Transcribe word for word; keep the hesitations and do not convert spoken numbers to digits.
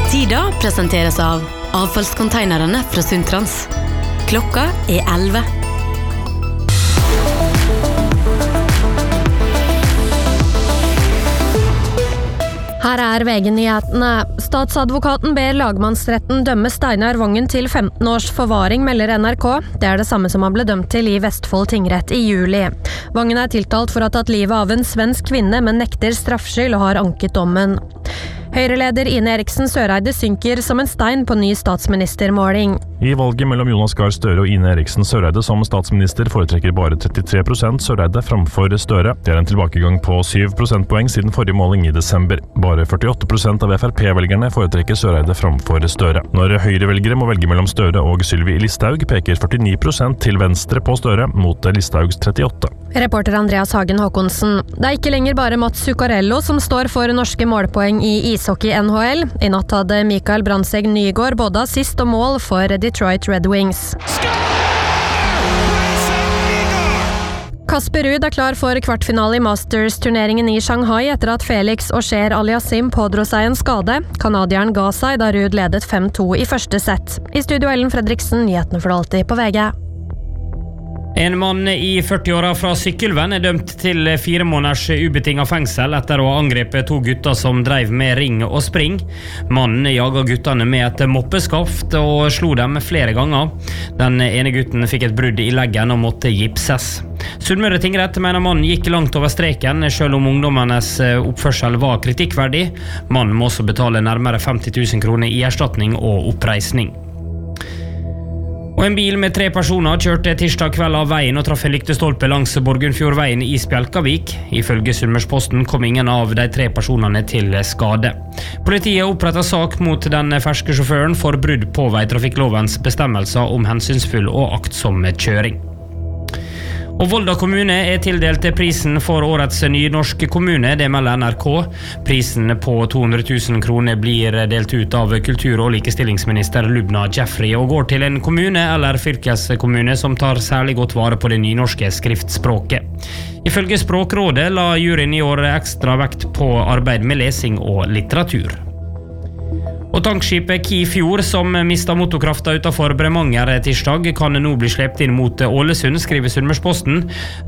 Tida presenteres av avfallskonteinerne fra Sundtrans. Klokka er elleve. Her er V G-nyhetene. Statsadvokaten ber lagmannsretten dømme Steinar Vangen til femten års forvaring, melder N R K. Det er det samme som han ble dømt til i Vestfold tingrett i juli. Vangen er tiltalt for å ha tatt livet av en svensk kvinne, men nekter straffskyld og har anket dommen. Høyreleder Ine Eriksen Søreide synker som en stein på ny statsministermåling. I valget mellom Jonas Gahr Støre og Ine Eriksen Søreide som statsminister foretrekker bare trettitre prosent Søreide framfor Støre. Det er en tilbakegang på syv prosentpoeng siden forrige måling i desember. Bare førtiåtte prosent av F R P-velgerne foretrekker Søreide framfor Støre. Når Høyre-velgere må velge mellom Støre og Sylvi Listhaug, peker førtini prosent til venstre på Støre mot Listhaugs trettiåtte. Reporter Andreas Hagen Håkonsen. Det er ikke lenger bare Mats Zuccarello som står for norske målpoeng i ishockey N H L. I natt hadde Mikael Brandtzæg Nygaard både assist og mål for Detroit Red Wings. Kasper Ruud er klar for kvartfinale i Masters-turneringen i Shanghai etter at Felix Auger-Aliassime pådro seg en skade. Kanadieren ga seg da Ruud ledet fem to i første sett. I studio Ellen Fredriksen, nyhetene for alltid på V G. En mann i førti-åra fra Sykkylven er dømt til fire måneders ubetinget fengsel etter å ha angrepet to gutter som drev med ring og spring. Mannen jaget guttene med et moppeskaft og slo dem flere ganger. Den ene gutten fikk et brudd i leggen og måtte gipses. Sunnmøre tingrett mener mannen gikk langt over streken, selv om ungdommenes oppførsel var kritikkverdig. Mannen må også betale nærmere femti tusen kroner i erstatning og oppreisning. Og en bil med tre personer kjørte tirsdag kveld av veien og traff en lyktestolpe langs Borgundfjordveien i Spjelkavik. Ifølge Sunnmørsposten kom ingen av de tre personene til skade. Politiet opprettet sak mot den ferske sjåføren for brudd på veitrafikklovens bestemmelser om hensynsfull og aktsom kjøring. Og Volda kommune er tildelt prisen for årets nynorske kommune, det melder N R K. Prisen på to hundre tusen kroner blir delt ut av kultur- og likestillingsminister Lubna Jeffrey og går til en kommune eller fylkeskommune som tar særlig godt vare på det nynorske skriftspråket. Ifølge Språkrådet la juryen i år ekstra vekt på arbeid med lesing og litteratur. Og tankskipet Kifjord, som mistet motorkrafta utenfor Bremanger tirsdag, kan nå bli slept inn mot Ålesund, skriver Sunnmørsposten.